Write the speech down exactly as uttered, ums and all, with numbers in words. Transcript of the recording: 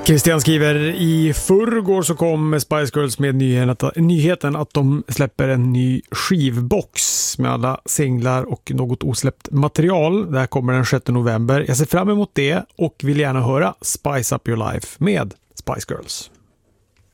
Christian skriver, i förrgår så kom Spice Girls med nyheten att de släpper en ny skivbox med alla singlar och något osläppt material. Det här kommer den sjätte november. Jag ser fram emot det och vill gärna höra Spice Up Your Life med Spice Girls.